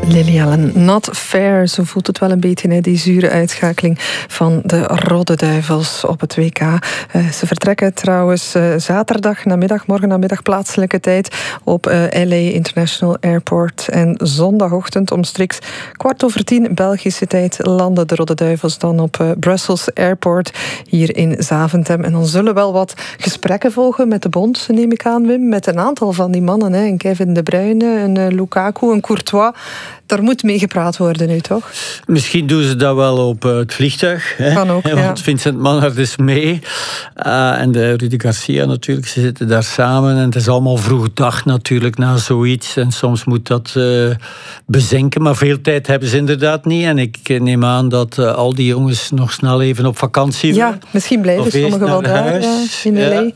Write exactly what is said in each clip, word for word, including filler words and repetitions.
Lily Allen, not fair. Zo voelt het wel een beetje, hè, die zure uitschakeling van de Rode Duivels op het W K. Uh, ze vertrekken trouwens uh, zaterdag namiddag, morgen namiddag plaatselijke tijd op uh, L A International Airport. En zondagochtend omstreeks kwart over tien Belgische tijd landen de Rode Duivels dan op uh, Brussels Airport hier in Zaventem. En dan zullen wel wat gesprekken volgen met de bond, neem ik aan, Wim. Met een aantal van die mannen, hè. Een Kevin De Bruyne, een uh, Lukaku, een Courtois. Daar moet mee gepraat worden nu, toch? Misschien doen ze dat wel op uh, het vliegtuig. Hè? Kan ook, Want ja. Vincent Manhart is mee. Uh, en de Rudy Garcia natuurlijk. Ze zitten daar samen. En het is allemaal vroeg dag natuurlijk na zoiets. En soms moet dat uh, bezinken. Maar veel tijd hebben ze inderdaad niet. En ik neem aan dat uh, al die jongens nog snel even op vakantie willen. Ja, misschien blijven sommigen wel daar ja, in L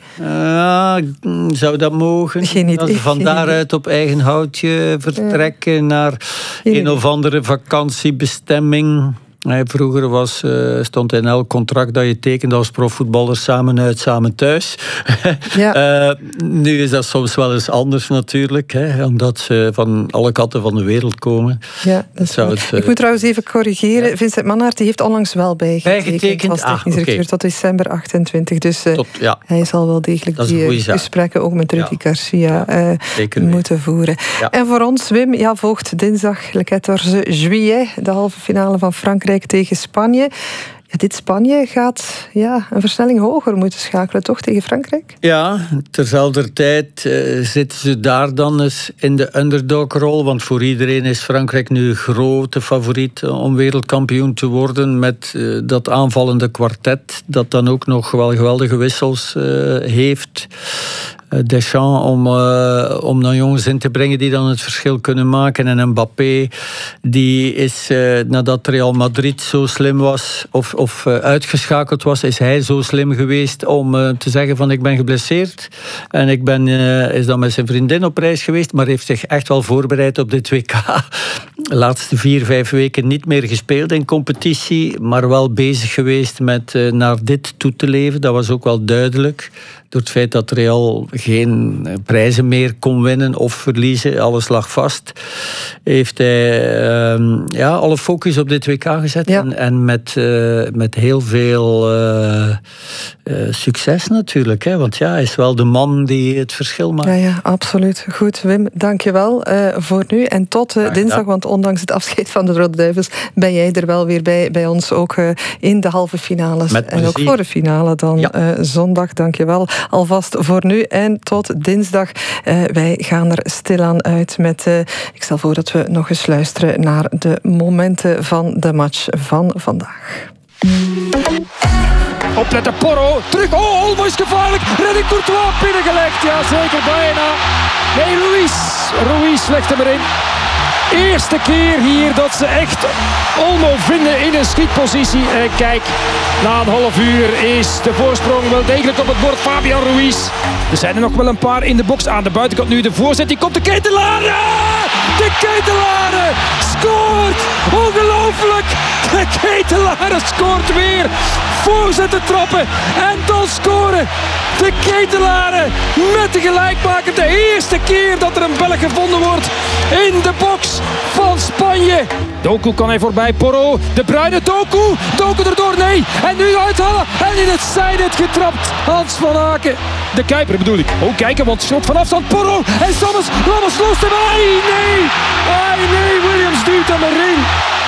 A. Ja, uh, zou dat mogen? Geen idee. Dat ze van daaruit op eigen houtje vertrekken ja. naar een of andere vakantiebestemming. Vroeger was, uh, stond in elk contract dat je tekende als profvoetballer samen uit, samen thuis. Ja. uh, nu is dat soms wel eens anders natuurlijk, hè, omdat ze van alle kanten van de wereld komen. Ja, dat is het, uh, Ik moet trouwens even corrigeren. Ja. Vincent Manhart die heeft onlangs wel bijgetekend. Bijgetekend? Als technisch directeur ah, okay. tot december achtentwintig. Dus uh, tot, ja. hij zal wel degelijk die gesprekken ook met Rudy ja. Garcia uh, moeten voeren. Ja. En voor ons, Wim, ja, volgt dinsdag Le quatorze juillet, de halve finale van Frankrijk tegen Spanje. Ja, dit Spanje gaat ja, een versnelling hoger moeten schakelen, toch, tegen Frankrijk? Ja, terzelfde tijd uh, zitten ze daar dan eens in de underdog-rol, want voor iedereen is Frankrijk nu grote favoriet om wereldkampioen te worden met uh, dat aanvallende kwartet, dat dan ook nog wel geweldige wissels uh, heeft. Deschamps om, uh, om dan jongens in te brengen die dan het verschil kunnen maken. En Mbappé, die is, uh, nadat Real Madrid zo slim was, of, of uh, uitgeschakeld was, is hij zo slim geweest om uh, te zeggen van ik ben geblesseerd. En ik ben, uh, is dan met zijn vriendin op reis geweest, maar heeft zich echt wel voorbereid op dit W K. De laatste vier, vijf weken niet meer gespeeld in competitie, maar wel bezig geweest met uh, naar dit toe te leven. Dat was ook wel duidelijk. Door het feit dat Real geen prijzen meer kon winnen of verliezen, alles lag vast, heeft hij uh, ja, alle focus op dit W K gezet. Ja. En, en met, uh, met heel veel uh, uh, succes natuurlijk. Hè? Want ja, hij is wel de man die het verschil maakt. Ja, ja, absoluut. Goed, Wim, dank je wel uh, voor nu. En tot uh, dinsdag, want ondanks het afscheid van de Rode Duivels ben jij er wel weer bij, bij ons, ook uh, in de halve finales. Met en ook voor de finale dan ja. uh, zondag. Dank je wel. Alvast voor nu en tot dinsdag. Uh, wij gaan er stilaan uit met... Uh, ik stel voor dat we nog eens luisteren naar de momenten van de match van vandaag. Opletten, Porro. Terug. Oh, Olmo is gevaarlijk. Redding Courtois binnengelegd. Ja, zeker bijna. Nee, Ruiz. Ruiz legt hem erin. Eerste keer hier dat ze echt Olmo vinden in een schietpositie. En kijk, na een half uur is de voorsprong wel degelijk op het bord. Fabian Ruiz. Er zijn er nog wel een paar in de box. Aan de buitenkant nu de voorzet. Die komt de Ketelare. De Ketelare scoort. Ongelooflijk. De Ketelare scoort weer. Voorzetten trappen en dan scoren. De Ketelare met de gelijkmaker. De eerste keer dat er een Belg gevonden wordt in de box van Spanje. Doku kan hij voorbij. Porro. De Bruyne. Doku. Doku erdoor. Nee. En nu uithalen. En in het zijnet getrapt. Hans van Aken. De Kuiper bedoel ik. Oh, kijken, want schot van afstand. Porro. En Lammers. Lammers loost hem. Ai, nee. Ai, nee. Williams duwt hem erin.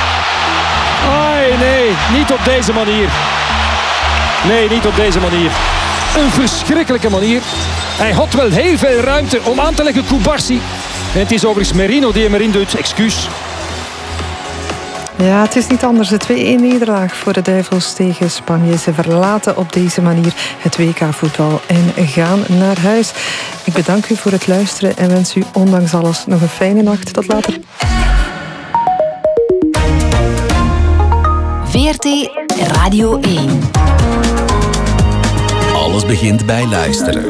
Ai, nee. Niet op deze manier. Nee, niet op deze manier. Een verschrikkelijke manier. Hij had wel heel veel ruimte om aan te leggen Kubarsi. En het is overigens Merino die hem erin doet. Excuus. Ja, het is niet anders. De twee-een nederlaag voor de Duivels tegen Spanje. Ze verlaten op deze manier het W K-voetbal en gaan naar huis. Ik bedank u voor het luisteren en wens u ondanks alles nog een fijne nacht. Tot later. V R T Radio één. Alles begint bij luisteren.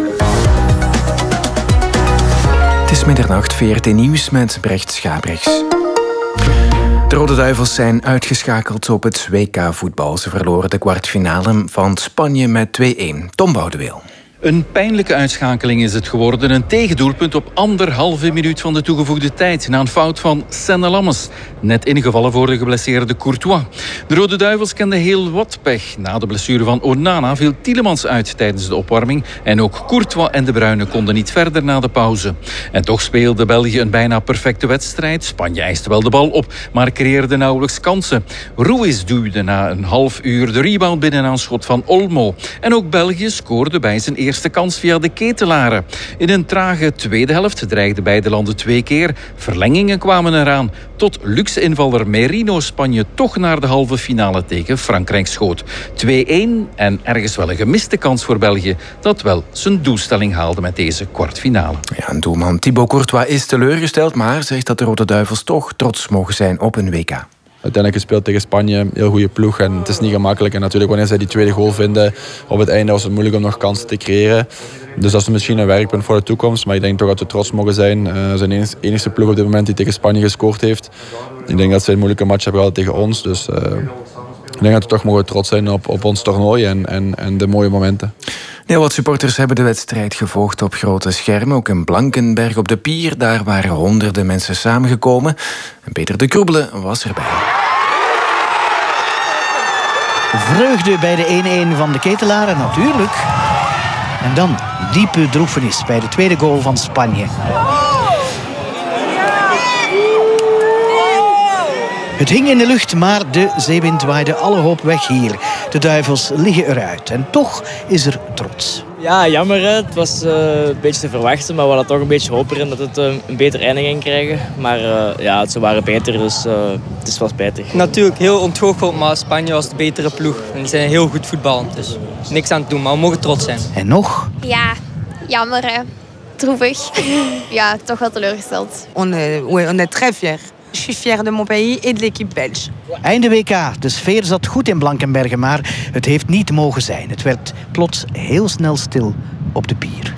Het is middernacht, V R T Nieuws met Brecht Schabrichs. De Rode Duivels zijn uitgeschakeld op het W K-voetbal. Ze verloren de kwartfinale van Spanje met twee-een. Tom Boudeweel. Een pijnlijke uitschakeling is het geworden. Een tegendoelpunt op anderhalve minuut van de toegevoegde tijd. Na een fout van Senne Lammens. Net ingevallen voor de geblesseerde Courtois. De Rode Duivels kenden heel wat pech. Na de blessure van Onana viel Tielemans uit tijdens de opwarming. En ook Courtois en De Bruyne konden niet verder na de pauze. En toch speelde België een bijna perfecte wedstrijd. Spanje eiste wel de bal op, maar creëerde nauwelijks kansen. Ruiz duwde na een half uur de rebound binnen aan schot van Olmo. En ook België scoorde bij zijn eerste eerste kans via de Ketelaren. In een trage tweede helft dreigden beide landen twee keer. Verlengingen kwamen eraan. Tot luxe invaller Merino Spanje toch naar de halve finale tegen Frankrijk schoot. twee-één en ergens wel een gemiste kans voor België, dat wel zijn doelstelling haalde met deze kwartfinale. Ja, en doelman Thibaut Courtois is teleurgesteld, maar zegt dat de Rode Duivels toch trots mogen zijn op hun W K. Uiteindelijk gespeeld tegen Spanje, heel goede ploeg en het is niet gemakkelijk. En natuurlijk wanneer zij die tweede goal vinden, op het einde was het moeilijk om nog kansen te creëren. Dus dat is misschien een werkpunt voor de toekomst, maar ik denk toch dat we trots mogen zijn. Uh, zijn de enige ploeg op dit moment die tegen Spanje gescoord heeft. Ik denk dat zij een moeilijke match hebben gehad tegen ons, dus uh, ik denk dat we toch mogen trots zijn op, op ons toernooi en, en, en de mooie momenten. Heel wat supporters hebben de wedstrijd gevolgd op grote schermen. Ook in Blankenberg op de Pier. Daar waren honderden mensen samengekomen. En Peter de Kroebele was erbij. Vreugde bij de één-één van de Ketelaren, natuurlijk. En dan diepe droefenis bij de tweede goal van Spanje. Het hing in de lucht, maar de zeewind waaide alle hoop weg hier. De Duivels liggen eruit en toch is er trots. Ja, jammer. Hè. Het was uh, een beetje te verwachten, maar we hadden toch een beetje hoop erin dat het uh, een beter einde ging krijgen. Maar uh, ja, ze waren beter, dus uh, het is wel spijtig. Natuurlijk heel ontgoocheld, maar Spanje was de betere ploeg. En die zijn heel goed voetballend, dus niks aan te doen, maar we mogen trots zijn. En nog? Ja, jammer hè. Droevig. Ja, toch wel teleurgesteld. On est, ouais, on est très fiers. Je suis fier de mon pays et de l'équipe belge. Einde W K. De sfeer zat goed in Blankenbergen, maar het heeft niet mogen zijn. Het werd plots heel snel stil op de Pier.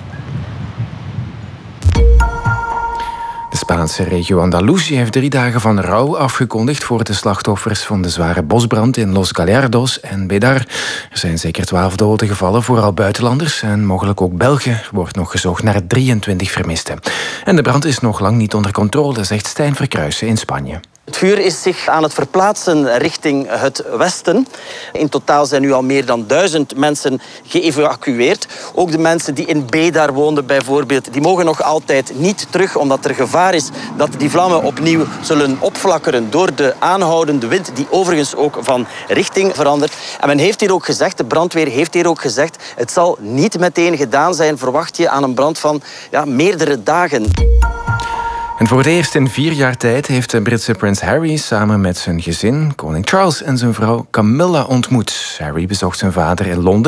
De Spaanse regio Andalusië heeft drie dagen van rouw afgekondigd voor de slachtoffers van de zware bosbrand in Los Gallardos en Bédar. Er zijn zeker twaalf doden gevallen, vooral buitenlanders en mogelijk ook Belgen. Er wordt nog gezocht naar drieëntwintig vermisten. En de brand is nog lang niet onder controle, zegt Stijn Verkruijsen in Spanje. Het vuur is zich aan het verplaatsen richting het westen. In totaal zijn nu al meer dan duizend mensen geëvacueerd. Ook de mensen die in Bédar woonden bijvoorbeeld, die mogen nog altijd niet terug, omdat er gevaar is dat die vlammen opnieuw zullen opflakkeren door de aanhoudende wind, die overigens ook van richting verandert. En men heeft hier ook gezegd, de brandweer heeft hier ook gezegd, het zal niet meteen gedaan zijn, verwacht je aan een brand van ja, meerdere dagen. En voor het eerst in vier jaar tijd heeft de Britse prins Harry samen met zijn gezin, koning Charles en zijn vrouw Camilla ontmoet. Harry bezocht zijn vader in Londen.